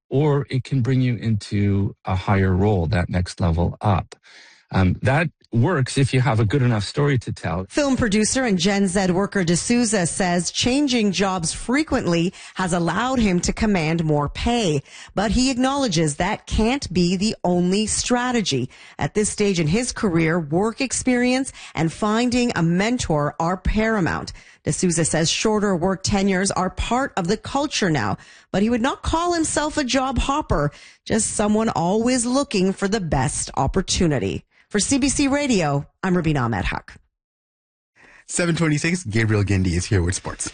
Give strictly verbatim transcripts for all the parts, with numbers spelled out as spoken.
or it can bring you into a higher role, that next level up. Um, that works if you have a good enough story to tell. Film producer and Gen Z worker D'Souza says changing jobs frequently has allowed him to command more pay, but he acknowledges that can't be the only strategy. At this stage in his career, work experience and finding a mentor are paramount. D'Souza says shorter work tenures are part of the culture now, but he would not call himself a job hopper, just someone always looking for the best opportunity. For C B C Radio, I'm Rabina Ahmed Haq. seven twenty-six, Gabriel Gindi is here with sports.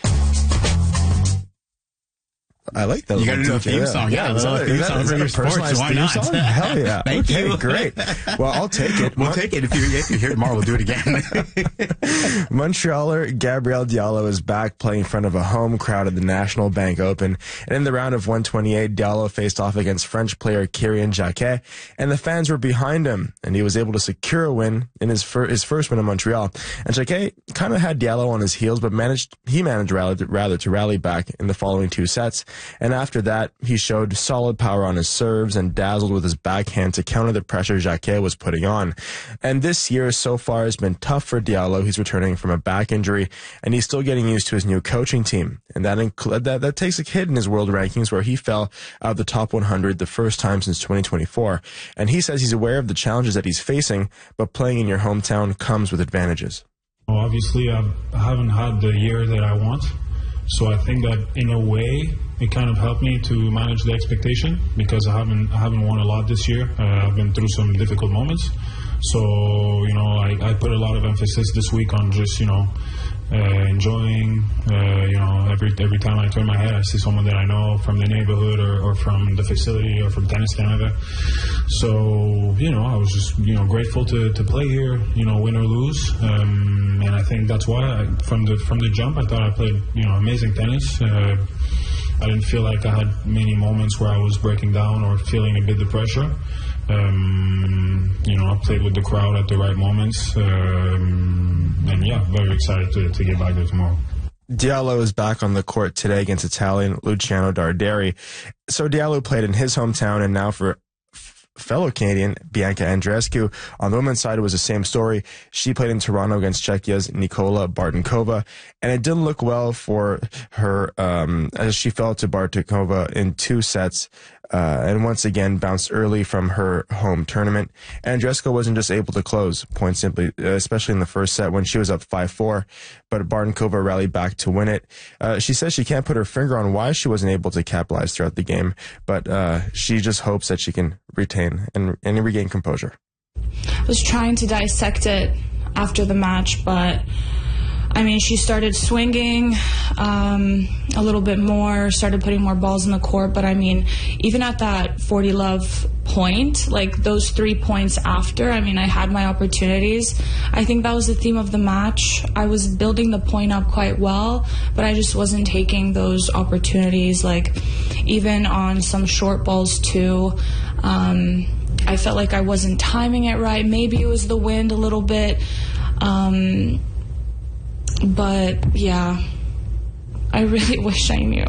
I like that. You got to do a theme song. Yeah, yeah, yeah, theme song for your sports. Why not? Song? Hell yeah. Thank okay, you. Great. Well, I'll take it. We'll Mon- take it. If you're, if you're here tomorrow, we'll do it again. Montrealer Gabriel Diallo is back playing in front of a home crowd at the National Bank Open. And in the round of one twenty-eight, Diallo faced off against French player Kyrgios Jacquet, and the fans were behind him, and he was able to secure a win in his, fir- his first win in Montreal. And Jacquet kind of had Diallo on his heels, but managed he managed rather, rather to rally back in the following two sets. And after that, he showed solid power on his serves and dazzled with his backhand to counter the pressure Jacquet was putting on. And this year so far has been tough for Diallo. He's returning from a back injury, and he's still getting used to his new coaching team. And that inc- that, that takes a hit in his world rankings, where he fell out of the top one hundred the first time since twenty twenty-four. And he says he's aware of the challenges that he's facing, but playing in your hometown comes with advantages. Well, obviously, I haven't had the year that I want. So I think that in a way it kind of helped me to manage the expectation, because I haven't I haven't won a lot this year. Uh, I've been through some difficult moments. So, you know, I, I put a lot of emphasis this week on just, you know, uh, enjoying, uh, you know, every every time I turn my head, I see someone that I know from the neighborhood or, or from the facility or from Tennis Canada. So, you know, I was just, you know, grateful to, to play here, you know, win or lose. Um, and I think that's why I, from the from the jump, I thought I played, you know, amazing tennis. Uh, I didn't feel like I had many moments where I was breaking down or feeling a bit the pressure. Um, you know, I played with the crowd at the right moments. Um, and yeah, very excited to, to get back there tomorrow. Diallo is back on the court today against Italian Luciano Darderi. So Diallo played in his hometown, and now for fellow Canadian Bianca Andreescu. On the women's side, it was the same story. She played in Toronto against Czechia's Nikola Bartenkova, and it didn't look well for her um, as she fell to Bartenkova in two sets, uh, and once again bounced early from her home tournament. Andreescu wasn't just able to close, point simply, especially in the first set when she was up five four, but Bartenkova rallied back to win it. Uh, she says she can't put her finger on why she wasn't able to capitalize throughout the game, but uh, she just hopes that she can retain and, and regain composure. I was trying to dissect it after the match, but I mean, she started swinging um, a little bit more, started putting more balls in the court, but I mean, even at that forty love point, like those three points after, I mean, I had my opportunities. I think that was the theme of the match. I was building the point up quite well, but I just wasn't taking those opportunities, like even on some short balls too. Um, I felt like I wasn't timing it right. Maybe it was the wind a little bit. Um, but, yeah, I really wish I knew.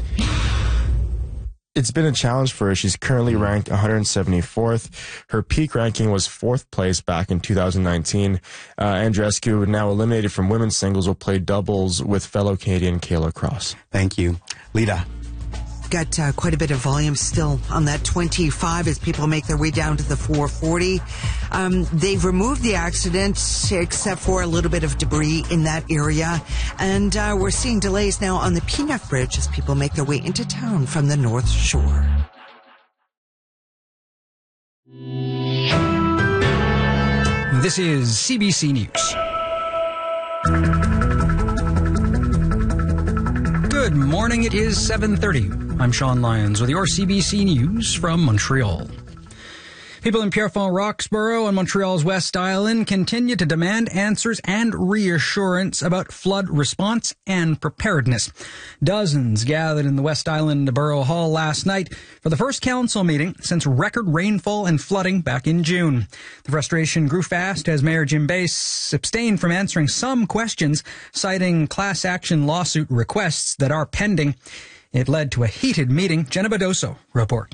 It's been a challenge for her. She's currently ranked one hundred seventy-fourth. Her peak ranking was fourth place back in two thousand nineteen. Uh, Andreescu, now eliminated from women's singles, will play doubles with fellow Canadian Kayla Cross. Thank you. Lita. Got uh, quite a bit of volume still on that twenty-five as people make their way down to the four forty. Um, they've removed the accident except for a little bit of debris in that area. And uh, we're seeing delays now on the Peanut Bridge as people make their way into town from the North Shore. This is C B C News. Good morning. It is seven thirty. I'm Sean Lyons with your C B C News from Montreal. People in Pierrefonds, Roxborough, and Montreal's West Island continue to demand answers and reassurance about flood response and preparedness. Dozens gathered in the West Island Borough Hall last night for the first council meeting since record rainfall and flooding back in June. The frustration grew fast as Mayor Jim Bass abstained from answering some questions, citing class action lawsuit requests that are pending. It led to a heated meeting. Jenna Badoso reports.